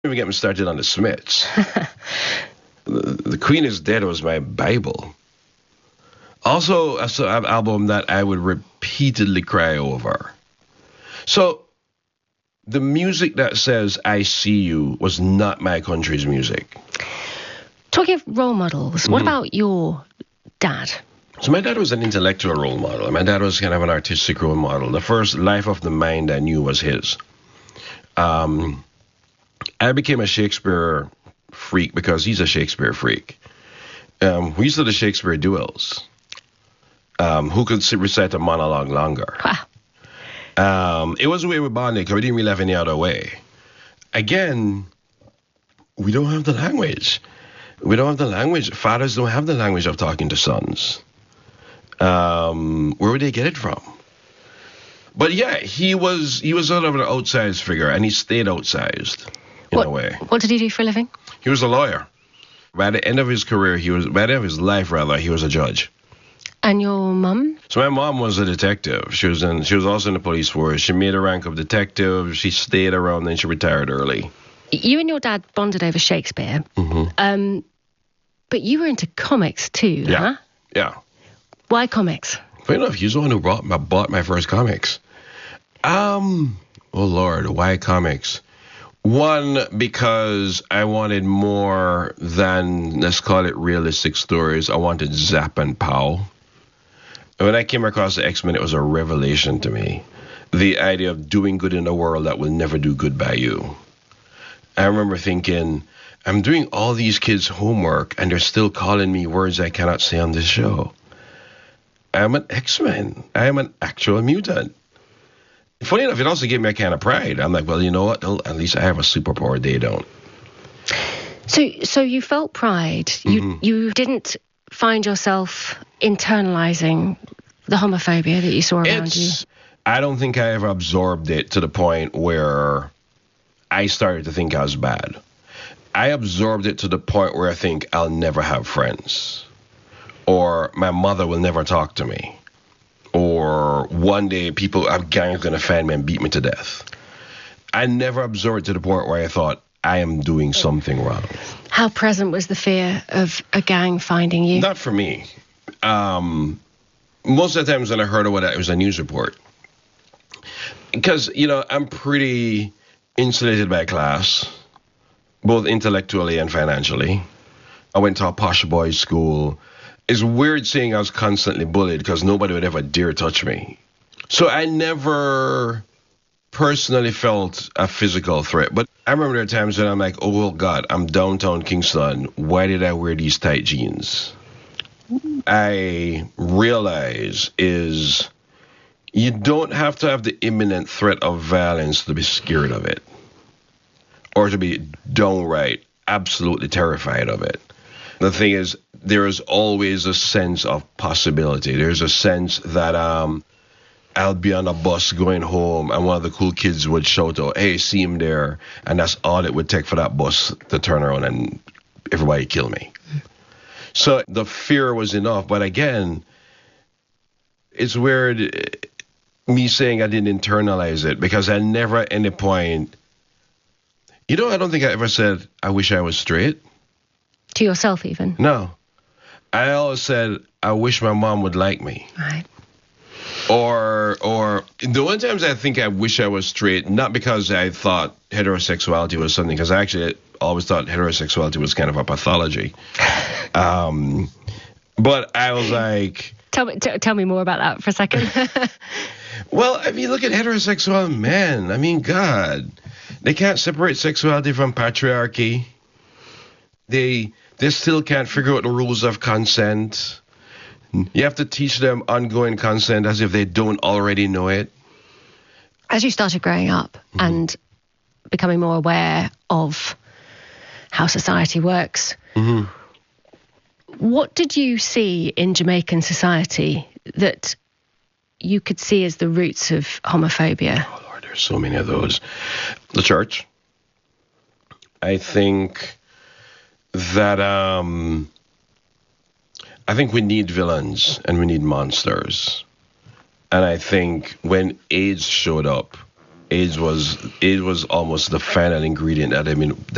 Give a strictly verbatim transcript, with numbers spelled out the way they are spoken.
Even get me started on the Smiths. the, the Queen is Dead was my Bible. Also, a so- an album that I would repeatedly cry over. So, the music that says "I see you" was not my country's music. Talking of role models, what about your dad? So my dad was an intellectual role model. My dad was kind of an artistic role model. The first Life of the Mind I knew was his. Um, I became a Shakespeare freak because he's a Shakespeare freak. Um, we used to do Shakespeare duels. Um, who could sit, recite a monologue longer? Wow. Um, it was a way we bonded because we didn't really have any other way. Again, we don't have the language. We don't have the language. Fathers don't have the language of talking to sons. Um, where would they get it from? But yeah, he was he was sort of an outsized figure, and he stayed outsized in what, a way. What did he do for a living? He was a lawyer. By the end of his career, he was by the end of his life, rather, he was a judge. And your mum? So my mom was a detective. She was in. She was also in the police force. She made a rank of detective. She stayed around, then she retired early. You and your dad bonded over Shakespeare. Mm-hmm. Um, but you were into comics too, Yeah. huh? Yeah. Why comics? Funny enough, he's the one who brought my, bought my first comics. Um, oh Lord, why comics? One, because I wanted more than, let's call it realistic stories. I wanted Zap and Pow. And when I came across the X-Men, it was a revelation to me. The idea of doing good in a world that will never do good by you. I remember thinking, I'm doing all these kids' homework, and they're still calling me words I cannot say on this show. I'm an X-Men. I am an actual mutant. Funny enough, it also gave me a kind of pride. I'm like, well, you know what? At least I have a superpower they don't. So, so you felt pride. You Mm-hmm. you didn't find yourself internalizing the homophobia that you saw around It's, you. I don't think I ever absorbed it to the point where I started to think I was bad. I absorbed it to the point where I think I'll never have friends. Or my mother will never talk to me. Or one day people, a gang is going to find me and beat me to death. I never absorbed it to the point where I thought, I am doing something wrong. How present was the fear of a gang finding you? Not for me. Um, most of the times when I heard of it, it was a news report. Because, you know, I'm pretty insulated by class, both intellectually and financially. I went to a posh boys' school. It's weird saying I was constantly bullied because nobody would ever dare touch me. So I never personally felt a physical threat. But I remember there are times when I'm like, oh, well, God, I'm downtown Kingston. Why did I wear these tight jeans? I realize is you don't have to have the imminent threat of violence to be scared of it or to be downright absolutely terrified of it. The thing is, there is always a sense of possibility. There's a sense that um, I'll be on a bus going home and one of the cool kids would shout out, hey, see him there. And that's all it would take for that bus to turn around and everybody kill me. So the fear was enough. But again, it's weird me saying I didn't internalize it because I never at any point, you know, I don't think I ever said, I wish I was straight. To yourself, even? No. I always said, I wish my mom would like me. Right. Or, or the one times I think I wish I was straight, not because I thought heterosexuality was something, because I actually always thought heterosexuality was kind of a pathology. Um, but I was like... Tell me, t- tell me more about that for a second. Well, I mean, look at heterosexual men. I mean, God, they can't separate sexuality from patriarchy. They they still can't figure out the rules of consent. You have to teach them ongoing consent as if they don't already know it. As you started growing up mm-hmm. and becoming more aware of how society works, mm-hmm. what did you see in Jamaican society that you could see as the roots of homophobia? Oh, Lord, there's so many of those. The church. I think... that um, I think we need villains and we need monsters. And I think when AIDS showed up, AIDS was it was almost the final ingredient that I mean